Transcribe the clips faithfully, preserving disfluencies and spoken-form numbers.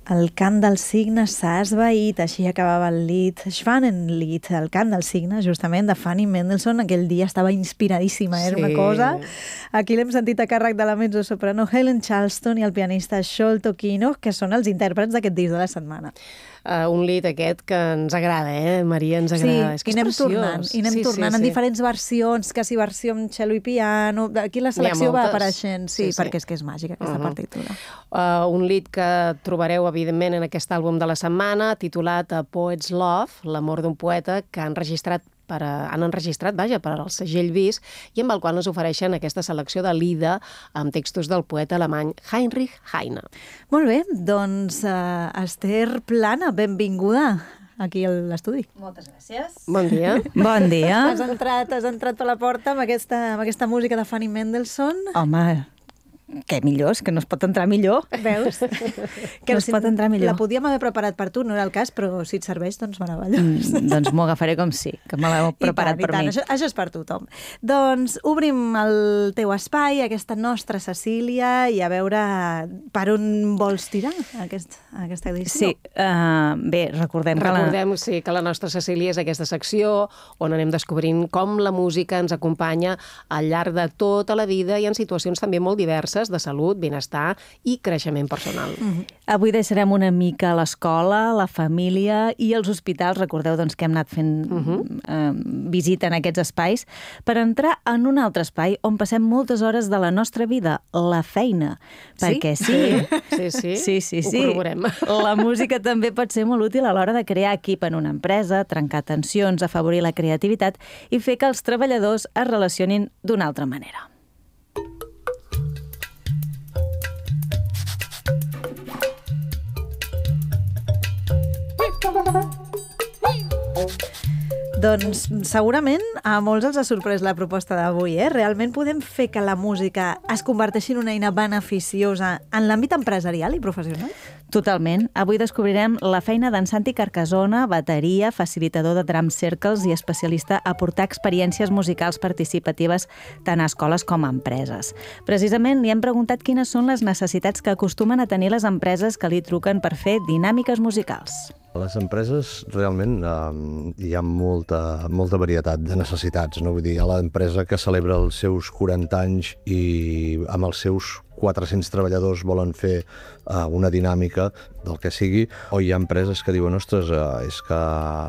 El cant del cigne s'ha esvaït, així acabava el Lied, Schwanenlied, el cant del cigne, justament, de Fanny Mendelssohn. Aquell dia estava inspiradíssima, era Sí. una cosa. Aquí l'hem sentit a càrrec de la mezzosoprano Helen Charleston i el pianista Sholto Kino, que són els intèrprets d'aquest disc de la setmana. Uh, un Lied aquest que ens agrada, eh, Maria, ens agrada. És que i és anem preciós. tornant, i anem sí, tornant sí, en sí. diferents versions, quasi versió amb cello i piano. Aquí la selecció va apareixent, sí, Sí, sí. perquè és que és màgica aquesta Uh-huh. partitura. Uh, un Lied que trobareu, evidentment, en aquest àlbum de la setmana, titulat A Poet's Love, l'amor d'un poeta, que han registrat per a, han enregistrat, vaja, per al segell Vis, i amb el qual ens ofereixen aquesta selecció de Lieder amb textos del poeta alemany Heinrich Heine. Molt bé, doncs uh, Esther Plana, benvinguda aquí a l'estudi. Moltes gràcies. Bon dia. Bon dia. Has entrat, has entrat per la porta amb aquesta, amb aquesta música de Fanny Mendelssohn. Home, què millor, és que no es pot entrar millor. Veus? Que no es pot entrar millor. La podíem haver preparat per tu, no era el cas, però si et serveix, doncs meravellós. Mm, doncs m'ho agafaré com sí, que me l'heu preparat I tant, per i tant. mi. Això, això és per tothom. Doncs obrim el teu espai, aquesta nostra Cecília, i a veure per on vols tirar aquest, aquesta edició. Sí, uh, bé, recordem, que la... Recordem sí, que la nostra Cecília és aquesta secció on anem descobrint com la música ens acompanya al llarg de tota la vida i en situacions també molt diverses de salut, benestar i creixement personal. Mm-hmm. Avui deixarem una mica l'escola, la família i els hospitals. Recordeu doncs, que hem anat fent uh-huh. eh, visita en aquests espais per entrar en un altre espai on passem moltes hores de la nostra vida, la feina. Sí? Perquè sí, Sí, sí, sí, sí, ho sí. corroborem. La música també pot ser molt útil a l'hora de crear equip en una empresa, trencar tensions, afavorir la creativitat i fer que els treballadors es relacionin d'una altra manera. Doncs segurament a molts els ha sorprès la proposta d'avui, eh? Realment podem fer que la música es converteixi en una eina beneficiosa en l'àmbit empresarial i professional? Totalment. Avui descobrirem la feina d'en Santi Carcasona, bateria, facilitador de drum circles i especialista a portar experiències musicals participatives tant a escoles com a empreses. Precisament li hem preguntat quines són les necessitats que acostumen a tenir les empreses que li truquen per fer dinàmiques musicals. A les empreses realment eh, hi ha molta, molta varietat de necessitats, no? Vull dir, hi ha l'empresa que celebra els seus quaranta anys i amb els seus quatre-cents treballadors volen fer uh, una dinàmica del que sigui, o hi ha empreses que diuen, ostres, uh, és que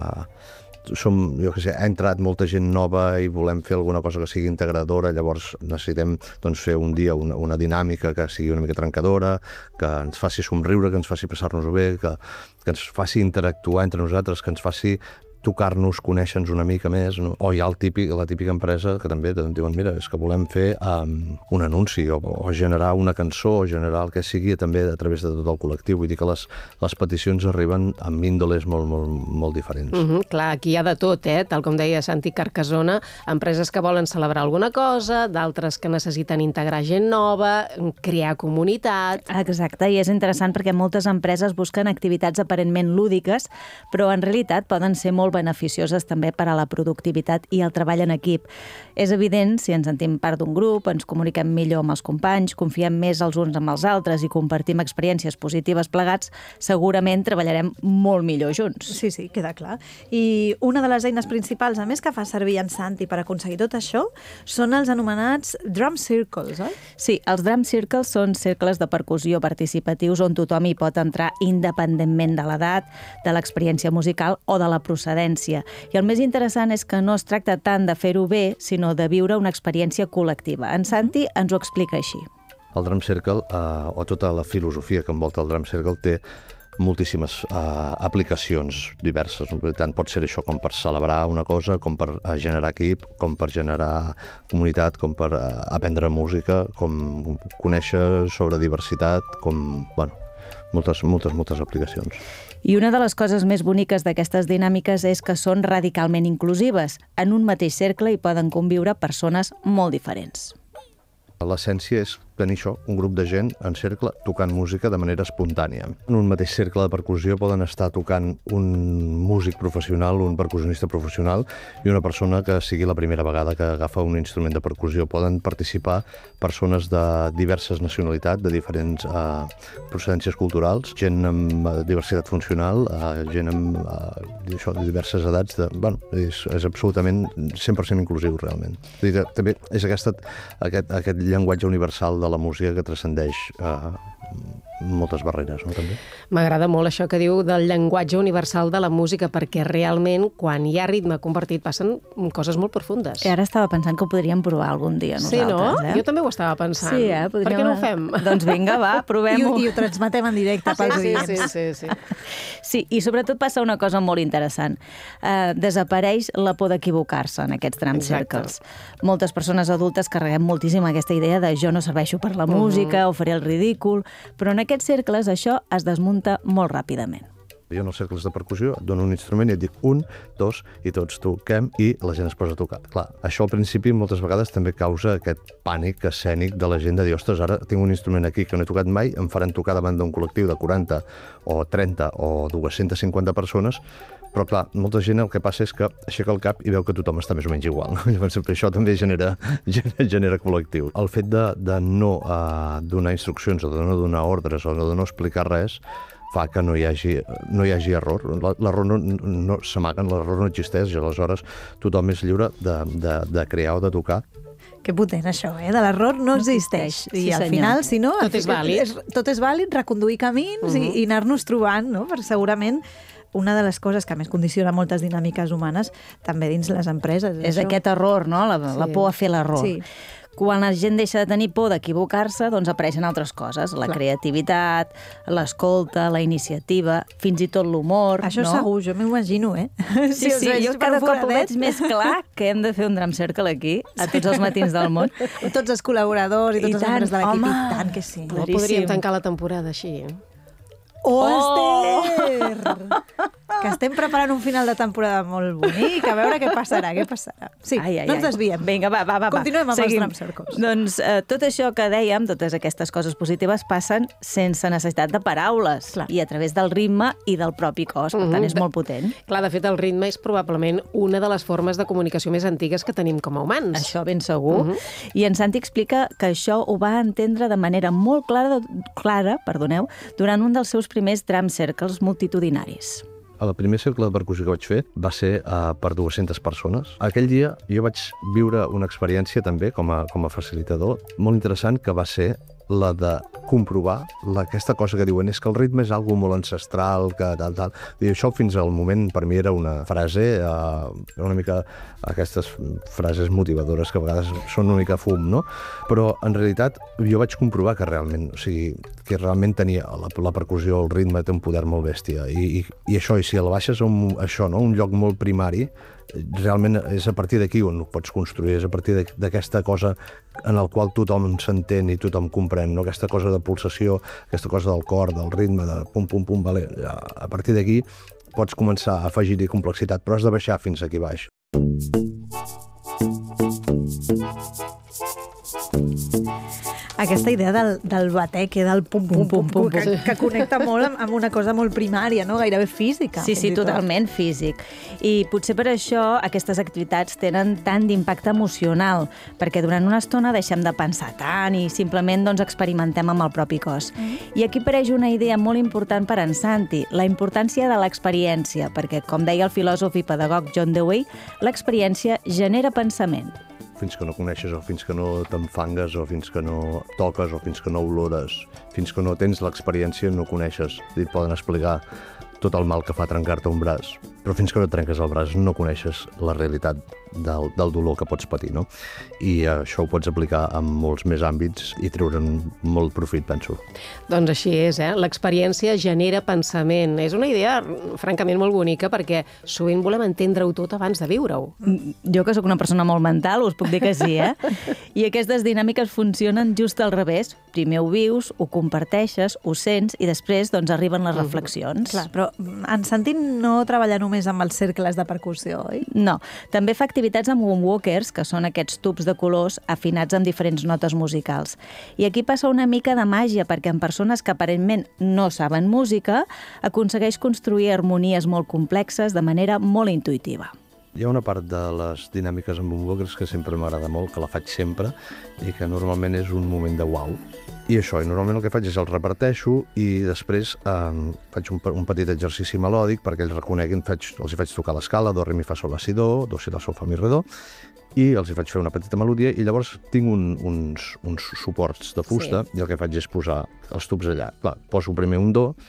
som, jo què sé, ha entrat molta gent nova i volem fer alguna cosa que sigui integradora, llavors necessitem doncs, fer un dia una, una dinàmica que sigui una mica trencadora, que ens faci somriure, que ens faci passar-nos-ho bé, que, que ens faci interactuar entre nosaltres, que ens faci tocar-nos, conèixer-nos una mica més, no? O hi ha el típic, la típica empresa que també et diuen, mira, és que volem fer um, un anunci o, o generar una cançó o generar el que sigui també a través de tot el col·lectiu. Vull dir que les, les peticions arriben amb índoles molt, molt, molt diferents. Uh -huh, clar, aquí hi ha de tot, eh? Tal com deia Santi Carcasona, empreses que volen celebrar alguna cosa, d'altres que necessiten integrar gent nova, crear comunitat... Exacte, i és interessant perquè moltes empreses busquen activitats aparentment lúdiques, però en realitat poden ser molt beneficioses també per a la productivitat i el treball en equip. És evident, si ens sentim part d'un grup, ens comuniquem millor amb els companys, confiem més els uns amb els altres i compartim experiències positives plegats, segurament treballarem molt millor junts. Sí, sí, queda clar. I una de les eines principals, a més, que fa servir en Santi per aconseguir tot això, són els anomenats drum circles, oi? Sí, els drum circles són cercles de percussió participatius on tothom hi pot entrar independentment de l'edat, de l'experiència musical o de la procedència. I el més interessant és que no es tracta tant de fer-ho bé, sinó de viure una experiència col·lectiva. En Santi ens ho explica així. El drum circle, eh, o tota la filosofia que envolta el drum circle, té moltíssimes uh, aplicacions diverses. Tant pot ser això com per celebrar una cosa, com per uh, generar equip, com per generar comunitat, com per uh, aprendre música, com conèixer sobre diversitat, com, bueno, moltes, moltes, moltes aplicacions. I una de les coses més boniques d'aquestes dinàmiques és que són radicalment inclusives. En un mateix cercle hi poden conviure persones molt diferents. L'essència és tenir això, un grup de gent en cercle tocant música de manera espontània. En un mateix cercle de percussió poden estar tocant un músic professional, un percussionista professional i una persona que sigui la primera vegada que agafa un instrument de percussió. Poden participar persones de diverses nacionalitats, de diferents eh, procedències culturals, gent amb diversitat funcional, eh, gent amb eh, això, de diverses edats. De, bueno, és, és absolutament cent per cent inclusiu, realment. Vull dir, també és aquesta, aquest, aquest llenguatge universal de la música que transcendeix eh, moltes barreres, no, també? M'agrada molt això que diu del llenguatge universal de la música, perquè realment, quan hi ha ritme compartit, passen coses molt profundes. I ara estava pensant que ho podríem provar algun dia nosaltres. Sí, no? Eh? Jo també ho estava pensant. Sí, eh? Podríem... Per què no ho fem? Doncs vinga, va, provem-ho. I, I ho transmetem en directe pels sí, oients. sí, sí, sí. Sí, i sobretot passa una cosa molt interessant. Eh, desapareix la por d'equivocar-se en aquests drum circles. Moltes persones adultes carreguem moltíssim aquesta idea de jo no serveixo per la música uh -huh. o faré el ridícul, però en aquests cercles això es desmunta molt ràpidament. Jo en els cercles de percussió et dono un instrument i et dic un, dos, i tots toquem i la gent es posa a tocar. Clar, això al principi moltes vegades també causa aquest pànic escènic de la gent de dir, ostres, ara tinc un instrument aquí que no he tocat mai, em faran tocar davant d'un col·lectiu de quaranta o trenta o dues-centes cinquanta persones, però clar, molta gent el que passa és que aixeca el cap i veu que tothom està més o menys igual. No? Llavors això també genera, genera col·lectiu. El fet de, de no uh, donar instruccions o de no donar ordres o de no explicar res fa que no hi hagi, no hi hagi error. L'error no, no s'amaguen, l'error no existeix i aleshores tothom és lliure de, de, de crear o de tocar. Que potent, això, eh? De l'error no existeix. I sí, al senyor. final, si no... Tot és vàlid. És, tot és vàlid, reconduir camins uh -huh. i, i anar-nos trobant, no? Perquè segurament una de les coses que més condiciona moltes dinàmiques humanes també dins les empreses. És això. aquest error, no? La, Sí. la por a fer l'error. Sí. Quan la gent deixa de tenir por d'equivocar-se, doncs apareixen altres coses. La Clar. creativitat, l'escolta, la iniciativa, fins i tot l'humor, Això no? segur, jo m'ho imagino, eh? Sí, els sí, veig jo per cada cop ho foradets. veig més clar que hem de fer un drum circle aquí, a tots els matins del món. Tots els col·laboradors i tots I els tant, membres de l'equip, home. i tant que sí. No podríem tancar la temporada així. Oh, Esther! Que estem preparant un final de temporada molt bonic, a veure què passarà, què passarà. Sí, Ai, ai, no ens ai. desviem. Vinga, va, va, va. Continuem amb Seguim. els drum circles. Doncs eh, tot això que dèiem, totes aquestes coses positives, passen sense necessitat de paraules. Clar. I a través del ritme i del propi cos. Per tant, Mhm. és molt potent. Clar, de fet, el ritme és probablement una de les formes de comunicació més antigues que tenim com a humans. Això ben segur. Mhm. I en Santi explica que això ho va entendre de manera molt clara, clara perdoneu, durant un dels seus primers drum circles multitudinaris. El primer cercle de percussió que vaig fer va ser uh, per dues-centes persones. Aquell dia jo vaig viure una experiència també com a, com a facilitador molt interessant, que va ser la de comprovar la, aquesta cosa que diuen és que el ritme és algo molt ancestral, que tal, tal. I això fins al moment per mi era una frase, eh, una mica aquestes frases motivadores que a vegades són una mica fum, no? Però en realitat jo vaig comprovar que realment, o sigui, que realment tenia la, la percussió, el ritme té un poder molt bèstia. I, i, i això, i si el baixes a un, això, no? un lloc molt primari, realment és a partir d'aquí on ho pots construir, és a partir d'aquesta cosa en el qual tothom s'entén i tothom comprèn, no? Aquesta cosa de pulsació, aquesta cosa del cor, del ritme, de pum, pum, pum, vale. A partir d'aquí pots començar a afegir-hi complexitat, però has de baixar fins aquí baix. Aquesta idea del, del batec, eh, del pum, pum, pum, pum, que, que connecta molt amb, amb una cosa molt primària, no? Gairebé física. Sí, sí, totalment físic. I potser per això aquestes activitats tenen tant d'impacte emocional, perquè durant una estona deixem de pensar tant i simplement doncs, experimentem amb el propi cos. Mm. I aquí apareix una idea molt important per en Santi, la importància de l'experiència, perquè, com deia el filòsof i pedagog John Dewey, l'experiència genera pensament. Fins que no coneixes o fins que no t'enfangues o fins que no toques o fins que no olores, fins que no tens l'experiència no coneixes. Et poden explicar tot el mal que fa trencar-te un braç, però fins que no trenques el braç no coneixes la realitat del, del dolor que pots patir, no? I això ho pots aplicar en molts més àmbits i treure'n molt profit, penso. Doncs així és, eh? L'experiència genera pensament. És una idea, francament, molt bonica, perquè sovint volem entendre-ho tot abans de viure-ho. Jo, que sóc una persona molt mental, us puc dir que sí, eh? I aquestes dinàmiques funcionen just al revés. Primer ho vius, ho comparteixes, ho sents i després doncs, arriben les reflexions. Clar, però en Santi no treballa només amb els cercles de percussió, oi? No, també fa activitats activitats amb moonwalkers, que són aquests tubs de colors afinats amb diferents notes musicals. I aquí passa una mica de màgia, perquè en persones que aparentment no saben música, aconsegueix construir harmonies molt complexes de manera molt intuïtiva. Hi ha una part de les dinàmiques amb moonwalkers que sempre m'agrada molt, que la faig sempre, i que normalment és un moment de uau. I això, i normalment el que faig és el reparteixo i després eh, faig un, un petit exercici melòdic perquè ells reconeguin, faig, els hi faig tocar l'escala, do, re, mi, fa, sol, la, si, do, do, si, la, sol, fa, mi, re, do, i els hi faig fer una petita melodia i llavors tinc un, uns, uns suports de fusta sí. I el que faig és posar els tubs allà. Clar, poso primer un do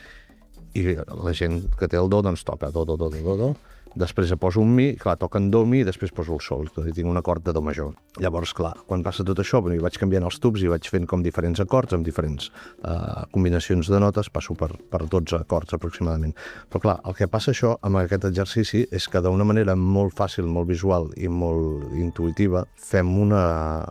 i la gent que té el do doncs toca do, do, do, do, do, do. Després poso un mi, clar, toquen do, mi, i després poso el sol, i tinc un acord de do major. Llavors, clar, quan passa tot això, jo vaig canviant els tubs i vaig fent com diferents acords, amb diferents uh, combinacions de notes, passo per, per dotze acords aproximadament. Però clar, el que passa això amb aquest exercici és que d'una manera molt fàcil, molt visual i molt intuïtiva, fem una,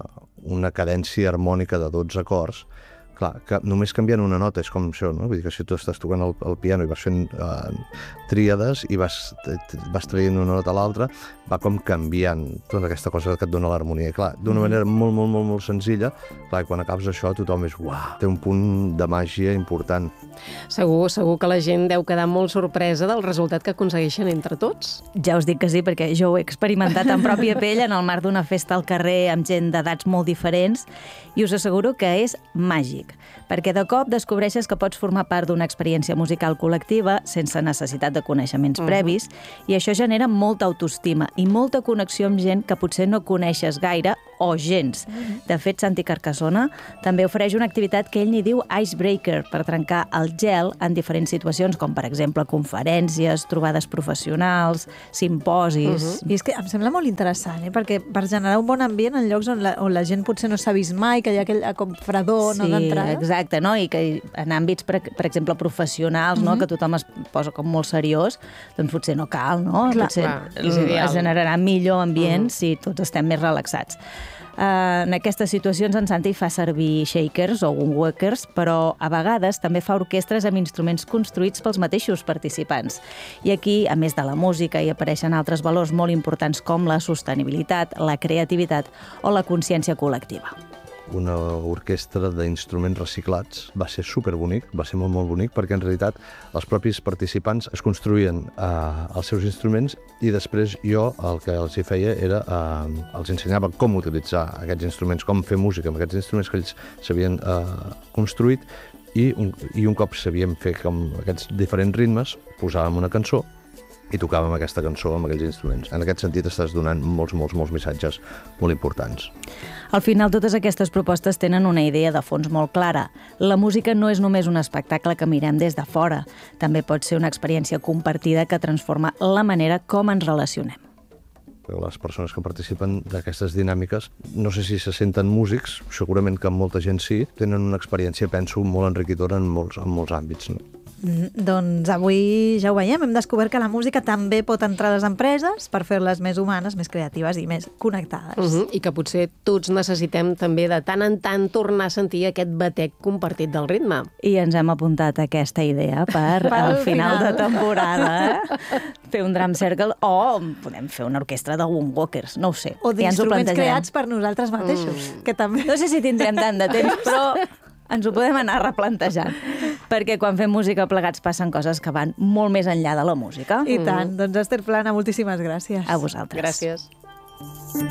una cadència harmònica de dotze acords. Clar, que només canviant una nota és com això, no? Vull dir que si tu estàs tocant el, el piano i vas fent uh, tríades i vas, vas traient una nota a l'altra, va com canviant tota aquesta cosa que et dona l'harmonia. Clar, d'una manera molt, molt, molt, molt senzilla, clar, quan acabes això tothom és uau, té un punt de màgia important. Segur, segur que la gent deu quedar molt sorpresa del resultat que aconsegueixen entre tots. Ja us dic que sí, perquè jo ho he experimentat en pròpia pell en el marc d'una festa al carrer amb gent d'edats molt diferents i us asseguro que és màgic, perquè de cop descobreixes que pots formar part d'una experiència musical col·lectiva sense necessitat de coneixements uh-huh. previs i això genera molta autoestima i molta connexió amb gent que potser no coneixes gaire o gens. Uh-huh. De fet, Santi Carcassona també ofereix una activitat que ell n'hi diu icebreaker per trencar el gel en diferents situacions, com per exemple conferències, trobades professionals, simposis... Uh-huh. I és que em sembla molt interessant, eh? Perquè per generar un bon ambient en llocs on la, on la gent potser no s'ha vist mai, que hi ha aquell com fredor sí, no, d'entrada. Exacte, no? I que en àmbits, per, per exemple, professionals, uh-huh. no? Que tothom es posa com molt seriós, doncs potser no cal, no? Clar, potser clar, és ideal. Es generarà millor ambient uh-huh. si tots estem més relaxats. Uh, en aquestes situacions en Santi fa servir shakers o woodworkers, però a vegades també fa orquestres amb instruments construïts pels mateixos participants. I aquí, a més de la música, hi apareixen altres valors molt importants com la sostenibilitat, la creativitat o la consciència col·lectiva. Una orquestra d'instruments reciclats. Va ser superbonic, va ser molt, molt bonic, perquè en realitat els propis participants es construïen eh, els seus instruments i després jo el que els hi feia era, eh, els ensenyava com utilitzar aquests instruments, com fer música amb aquests instruments que ells s'havien eh, construït i un, i un cop sabíem fer com aquests diferents ritmes, posàvem una cançó i tocàvem aquesta cançó amb aquells instruments. En aquest sentit estàs donant molts, molts, molts missatges molt importants. Al final, totes aquestes propostes tenen una idea de fons molt clara. La música no és només un espectacle que mirem des de fora. També pot ser una experiència compartida que transforma la manera com ens relacionem. Les persones que participen d'aquestes dinàmiques, no sé si se senten músics, segurament que molta gent sí, tenen una experiència, penso, molt enriquidora en molts, en molts àmbits, no? Mm, doncs avui ja ho veiem, hem descobert que la música també pot entrar a les empreses per fer-les més humanes, més creatives i més connectades. Uh-huh. I que potser tots necessitem també de tant en tant tornar a sentir aquest batec compartit del ritme. I ens hem apuntat aquesta idea per, per al final, final de temporada. Eh? Fer un drum circle o podem fer una orquestra de woodworkers, no ho sé. O d'instruments ja creats per nosaltres mateixos. Mm. Que també... No sé si tindrem tant de temps, però ens ho podem anar replantejant. Perquè quan fem música plegats passen coses que van molt més enllà de la música. I tant. Mm. Doncs Esther Plana, moltíssimes gràcies. A vosaltres. Gràcies.